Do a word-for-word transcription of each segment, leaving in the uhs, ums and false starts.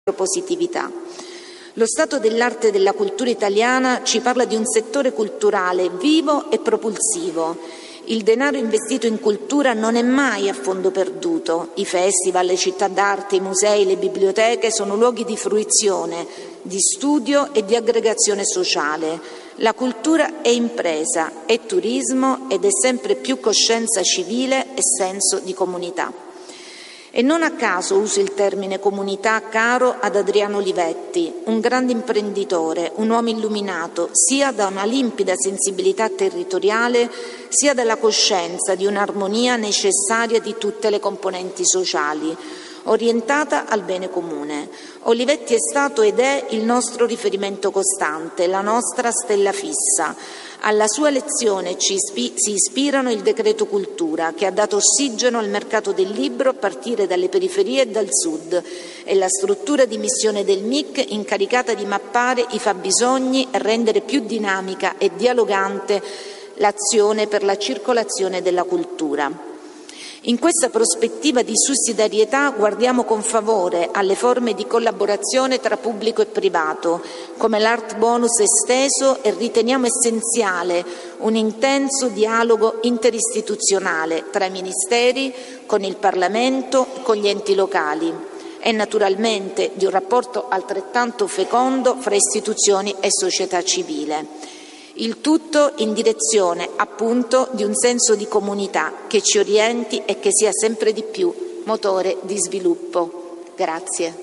positività. Lo stato dell'arte e della cultura italiana ci parla di un settore culturale vivo e propulsivo. Il denaro investito in cultura non è mai a fondo perduto. I festival, le città d'arte, i musei, le biblioteche sono luoghi di fruizione, di studio e di aggregazione sociale. La cultura è impresa, è turismo ed è sempre più coscienza civile e senso di comunità. E non a caso uso il termine comunità caro ad Adriano Olivetti, un grande imprenditore, un uomo illuminato sia da una limpida sensibilità territoriale sia dalla coscienza di un'armonia necessaria di tutte le componenti sociali, orientata al bene comune. Olivetti è stato ed è il nostro riferimento costante, la nostra stella fissa. Alla sua lezione ci ispi- si ispirano il decreto cultura, che ha dato ossigeno al mercato del libro a partire dalle periferie e dal sud, e la struttura di missione del M I C incaricata di mappare i fabbisogni e rendere più dinamica e dialogante l'azione per la circolazione della cultura. In questa prospettiva di sussidiarietà guardiamo con favore alle forme di collaborazione tra pubblico e privato, come l'Art Bonus esteso, e riteniamo essenziale un intenso dialogo interistituzionale tra i ministeri, con il Parlamento e con gli enti locali e naturalmente di un rapporto altrettanto fecondo fra istituzioni e società civile. Il tutto in direzione, appunto, di un senso di comunità che ci orienti e che sia sempre di più motore di sviluppo. Grazie.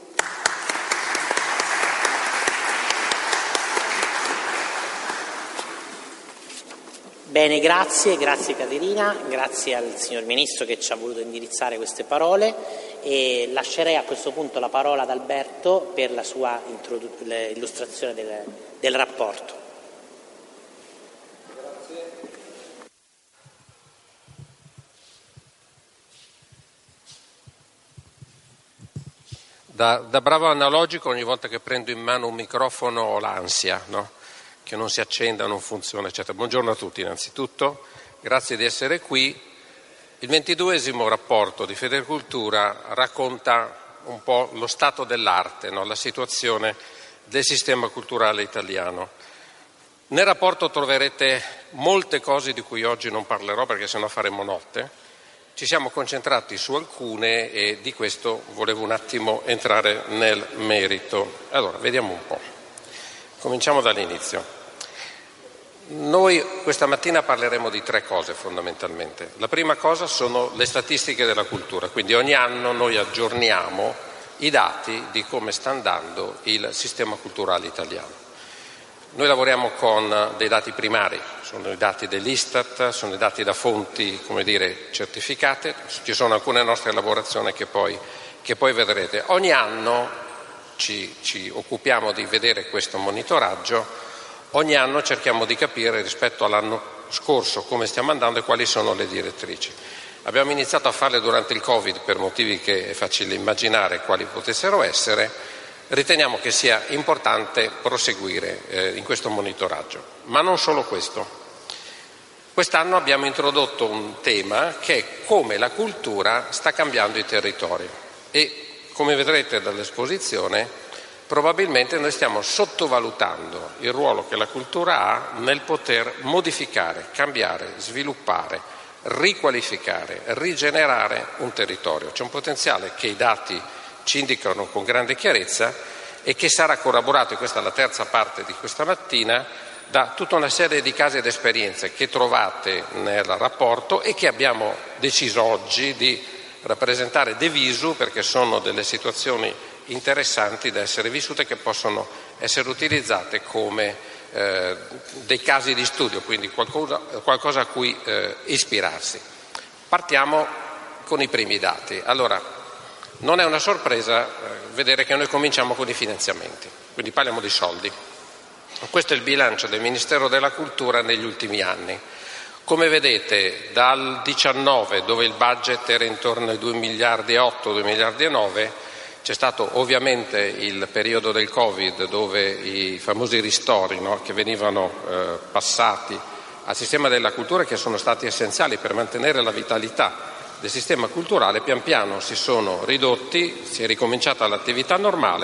Bene, grazie, grazie Caterina, grazie al signor Ministro che ci ha voluto indirizzare queste parole, e lascerei a questo punto la parola ad Alberto per la sua illustrazione del, del rapporto. Da, da bravo analogico, ogni volta che prendo in mano un microfono ho l'ansia, no? Che non si accenda, non funziona, eccetera. Buongiorno a tutti innanzitutto, grazie di essere qui. Il ventiduesimo rapporto di Federcultura racconta un po' lo stato dell'arte, no? La situazione del sistema culturale italiano. Nel rapporto troverete molte cose di cui oggi non parlerò perché sennò faremo notte. Ci siamo concentrati su alcune e di questo volevo un attimo entrare nel merito. Allora, vediamo un po'. Cominciamo dall'inizio. Noi questa mattina parleremo di tre cose fondamentalmente. La prima cosa sono le statistiche della cultura, quindi ogni anno noi aggiorniamo i dati di come sta andando il sistema culturale italiano. Noi lavoriamo con dei dati primari, sono i dati dell'Istat, sono i dati da fonti, come dire, certificate, ci sono alcune nostre elaborazioni che poi, che poi vedrete. Ogni anno ci, ci occupiamo di vedere questo monitoraggio, ogni anno cerchiamo di capire rispetto all'anno scorso come stiamo andando e quali sono le direttrici. Abbiamo iniziato a farle durante il Covid per motivi che è facile immaginare quali potessero essere. Riteniamo che sia importante proseguire eh, in questo monitoraggio, ma non solo questo. Quest'anno abbiamo introdotto un tema che è come la cultura sta cambiando i territori e, come vedrete dall'esposizione, probabilmente noi stiamo sottovalutando il ruolo che la cultura ha nel poter modificare, cambiare, sviluppare, riqualificare, rigenerare un territorio. C'è un potenziale che i dati ci indicano con grande chiarezza e che sarà corroborato, e questa è la terza parte di questa mattina, da tutta una serie di casi ed esperienze che trovate nel rapporto e che abbiamo deciso oggi di rappresentare de visu, perché sono delle situazioni interessanti da essere vissute che possono essere utilizzate come eh, dei casi di studio, quindi qualcosa, qualcosa a cui eh, ispirarsi. Partiamo con i primi dati. Allora, non è una sorpresa vedere che noi cominciamo con i finanziamenti, quindi parliamo di soldi. Questo è il bilancio del Ministero della Cultura negli ultimi anni. Come vedete, dal diciannove, dove il budget era intorno ai due miliardi e otto, due miliardi e nove, c'è stato ovviamente il periodo del Covid, dove i famosi ristori, no, che venivano eh, passati al sistema della cultura, che sono stati essenziali per mantenere la vitalità del sistema culturale pian piano si sono ridotti, si è ricominciata l'attività normale